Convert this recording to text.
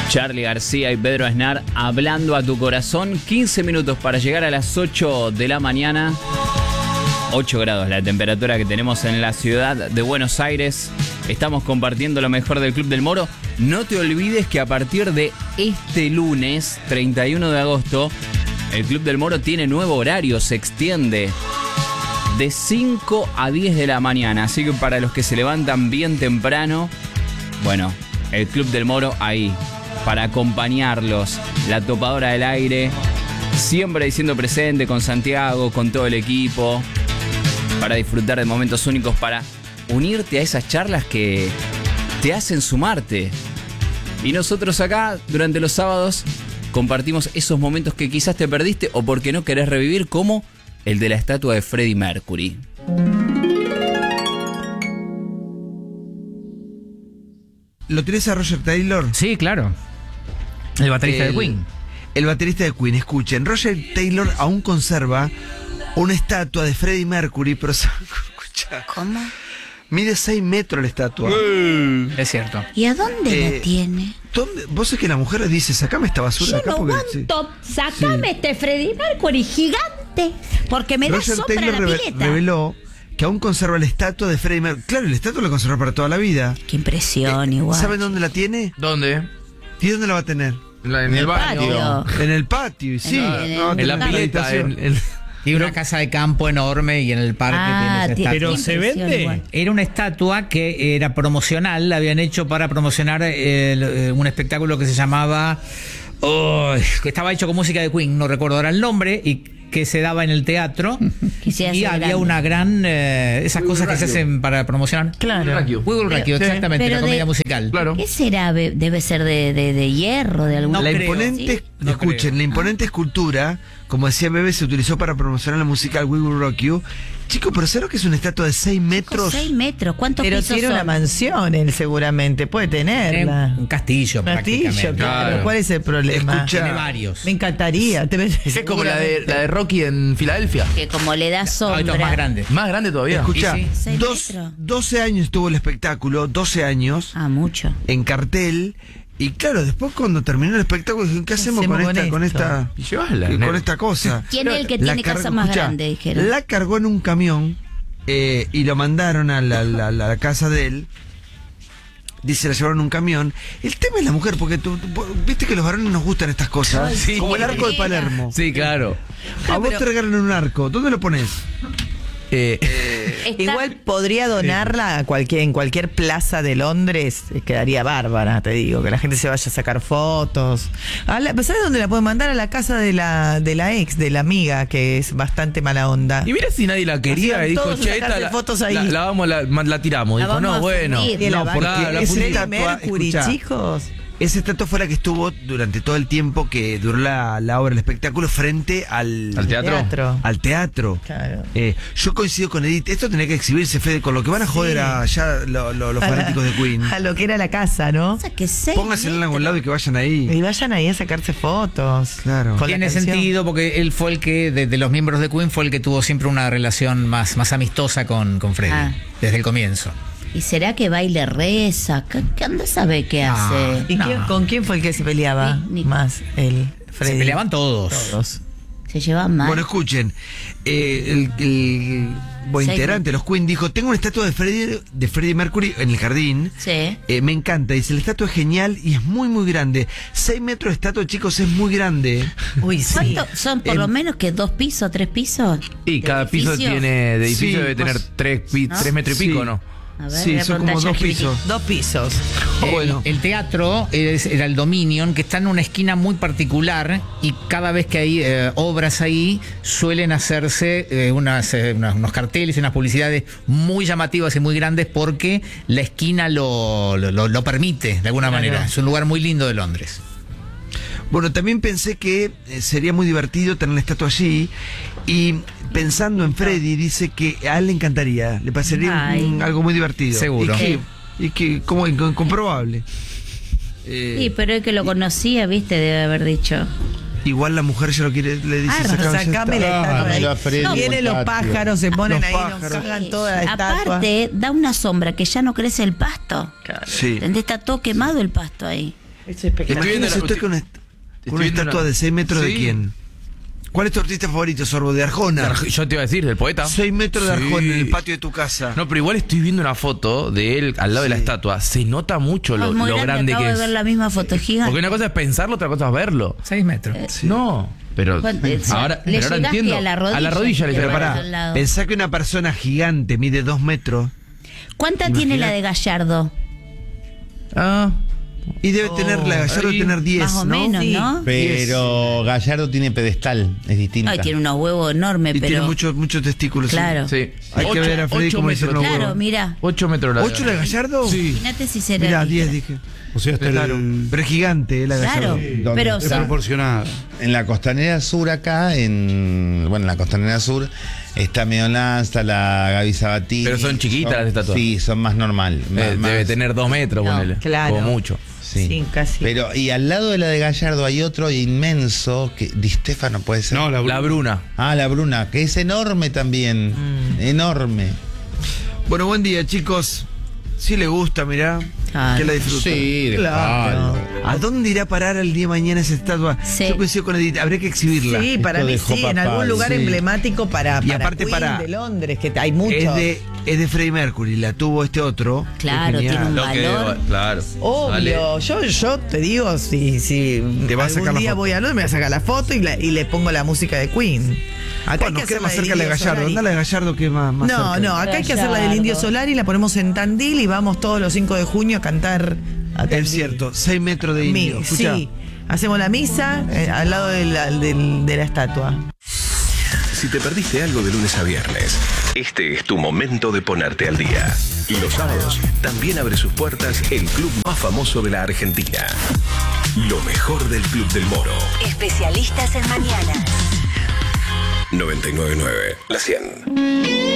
Charly García y Pedro Aznar hablando a tu corazón. 15 minutos para llegar a las 8 de la mañana. 8 grados la temperatura que tenemos en la ciudad de Buenos Aires. Estamos compartiendo lo mejor del Club del Moro. No te olvides que a partir de este lunes, 31 de agosto, el Club del Moro tiene nuevo horario, se extiende de 5 a 10 de la mañana. Así que para los que se levantan bien temprano, bueno, el Club del Moro ahí, para acompañarlos. La topadora del aire, siempre diciendo presente con Santiago, con todo el equipo, para disfrutar de momentos únicos, para unirte a esas charlas que te hacen sumarte. Y nosotros acá, durante los sábados, compartimos esos momentos que quizás te perdiste o porque no querés revivir, como el de la estatua de Freddie Mercury. ¿Lo tenés a Roger Taylor? Sí, claro. El baterista de Queen. El baterista de Queen. Escuchen, Roger Taylor aún conserva una estatua de Freddie Mercury, pero escucha, ¿Cómo? mide 6 metros la estatua. Es cierto. ¿Y a dónde la tiene? ¿Dónde? Vos es que la mujer dice, sacame esta basura de Yo acá. no Porque, aguanto. Sacame este Freddie Mercury gigante. Porque me da Roger sombra Taylor la pileta. reveló que aún conserva la estatua de Freddie Mercury. Claro, la estatua la conserva para toda la vida. Qué impresión, igual. ¿Saben dónde la tiene? ¿Dónde? ¿Y dónde la va a tener? En el baño. patio. En el patio, y sí. En la pileta. Tiene una casa de campo enorme y en el parque tiene esa estatua. Pero se vende. Igual. Era una estatua que era promocional, la habían hecho para promocionar un espectáculo que se llamaba... que estaba hecho con música de Queen, no recuerdo ahora el nombre, y que se daba en el teatro. Y había grande. una gran... esas cosas que se hacen para promocionar. Claro. We Will Rock You, exactamente, pero la comedia de- musical. Claro. ¿Qué será? Debe ser de hierro, de alguna La creo, imponente, ¿sí? No escuchen, creo. la imponente escultura, como decía Bebe, se utilizó para promocionar la musical We Will Rock You. Chicos, pero ¿sabes lo que es una estatua de 6 metros? 6 metros. ¿Cuántos Pero pisos tiene son? una mansión, él seguramente puede tenerla. Un castillo, Castillo, prácticamente. claro. Claro. ¿Cuál es el problema? Escucha, Tiene varios. Me encantaría. Es como la de Rocky en Filadelfia. Que como le da Ah, esto es sombra. más grande. Más grande todavía. Escucha, Y sí. 6 metros. 12 años tuvo el espectáculo, 12 años, Ah, mucho. en cartel. Y claro, después cuando terminó el espectáculo, dijeron, ¿qué hacemos con esta, Y llevasla. con esta cosa? ¿Quién es el que La tiene casa cargó- más escucha, grande? Dijeron. La cargó en un camión y lo mandaron a la casa de él. Dice, la llevaron en un camión. El tema es la mujer, porque viste que los varones nos gustan estas cosas. Sí. Como el arco de Palermo. Sí, claro. A vos te regalan un arco. ¿Dónde lo pones? Está- Igual podría donarla en cualquier plaza de Londres, quedaría bárbara, te digo, que la gente se vaya a sacar fotos. ¿Sabes dónde la pueden mandar? A la casa de la ex, de la amiga, que es bastante mala onda. Y mira si nadie la quería Hacían y dijo, todos che, sacarse esta fotos ahí. la tiramos. La Dijo, vamos no, a bueno. subir. Y la No, va- porque la esa Freddie estatua, Mercury, escuchá, chicos. esa estatua fue la que estuvo durante todo el tiempo que duró la obra, el espectáculo, frente al ¿Al teatro? Claro. Yo coincido con Edith, esto tenía que exhibirse, Fede, con lo que van a joder allá los fanáticos de Queen. A lo que era la casa, ¿no? O sea, que 6 Pónganse en algún lado y que vayan ahí. Y vayan ahí a sacarse fotos. Claro. Con la Tiene canción. sentido porque él fue el que, de los miembros de Queen, fue el que tuvo siempre una relación más amistosa con Freddie, Ah. desde el comienzo. ¿Y será que baile reza? ¿Qué anda a saber qué hace? ¿Y con quién fue el que se peleaba Ni- más? El Freddie. Se peleaban todos. Todos. Se llevan mal. Bueno, escuchen, el buen integrante de los Queen dijo, tengo una estatua de Freddie Mercury en el jardín. Sí. Me encanta, dice, la estatua es genial y es muy, muy grande. 6 metros de estatua, chicos, es muy grande. Uy, sí. ¿Cuánto? ¿Son por lo menos que 2 pisos, 3 pisos? Y ¿De cada piso edificio? tiene, de edificio Sí, debe tener más- 3 metros y Sí. pico, ¿no? A ver, Sí, voy a son preguntar como a 2 ChatGPT. pisos. 2 pisos. Bueno. El teatro era el Dominion, que está en una esquina muy particular y cada vez que hay obras ahí suelen hacerse unos carteles y unas publicidades muy llamativas y muy grandes porque la esquina lo permite de alguna manera. Es un lugar muy lindo de Londres. Bueno, también pensé que sería muy divertido tener la estatua allí y pensando en Freddie dice que a él le encantaría, le pasaría Ay. algo muy divertido. Seguro. Y que como incomprobable. Sí, pero el que lo conocía, viste, debe haber dicho. Igual la mujer ya lo quiere, le dice, Sacame la estatua mira, ahí. Freddy, Vienen los pájaros, se ponen Los ahí, nos pájaros. cagan toda la estatua. Aparte, da una sombra que ya no crece el pasto. Sí. ¿Entendés? Está todo quemado el pasto ahí. Es espectacular. Imagínese usted con una viendo estatua una- de 6 metros de Sí. quién. ¿Cuál es tu artista favorito, Sorbo? De Arjona. Yo te iba a decir, del poeta. 6 metros de Sí. Arjona en el patio de tu casa. No, pero igual estoy viendo una foto de él al lado de la Sí. estatua. Se nota mucho Es lo muy grande acabo que de es. ver la misma foto gigante. Porque una cosa es pensarlo, otra cosa es verlo. 6 metros. No, pero ¿Cuánto? ahora, Le pero ahora llegaste entiendo. a la rodilla, le que Pero llegué. para pará, al lado. pensá que una persona gigante mide 2 metros ¿Cuánta tiene la de Gallardo? Ah, y debe tener, la Gallardo ahí, tener 10, Más o ¿no? menos, Sí. ¿no? Pero Gallardo tiene pedestal, es distinta. Ay, tiene unos huevos enormes, Y tiene pero. muchos testículos. Claro. sí. Hay que ver a Freddy cómo dicen los Claro, huevos. mira. 8 metros la 8 la Gallardo. Sí. Imagínate si será. Mirá, ligera. 10 dije. O sea, está Claro. Pero es gigante la Claro, Gallardo. ¿Dónde pero está? son. proporcionada. En la costanera sur acá, en la costanera sur, está Medolán, está la Gaby Sabatini. Pero son chiquitas las estatuas. Sí, son más normal. más- Debe tener 2 metros, No, ponele. claro. Como mucho. Sí. Sí, casi. Pero, y al lado de la de Gallardo hay otro inmenso, que Di Stefano puede ser. No, La Bruna. Ah, la Bruna, que es enorme también. Enorme. Bueno, buen día, chicos. Si le gusta, mirá. Claro. Que la disfruta. Sí, Claro. ¿A dónde irá a parar el día de mañana esa estatua? Sí. Yo coincido con Edith, habría que exhibirla. Sí, para mí dejó sí, en papal, algún lugar sí. emblemático para, Y para aparte Queen para- de Londres, que hay muchos. Es de Freddie Mercury, la tuvo este otro. Claro, Es genial. tiene un Lo que, valor. claro. Obvio, yo te digo, si Te vas a sacar algún la día foto. voy a Londres, me voy a sacar la foto y le pongo la música de Queen. Acá Bueno, nos queda más cerca la de Indio Gallardo. Solari. Anda la de Gallardo que es más No, cerca. no, acá hay que hacer la del Indio Solari, la ponemos en Tandil y vamos todos los 5 de junio a cantar a Tandil. Es cierto, 6 metros de indio. Escuchá. Sí, hacemos la misa al lado de la estatua. Si te perdiste algo de lunes a viernes, este es tu momento de ponerte al día. Y los sábados también abre sus puertas el club más famoso de la Argentina. Lo mejor del Club del Moro. Especialistas en mañanas. 99.9 La 100.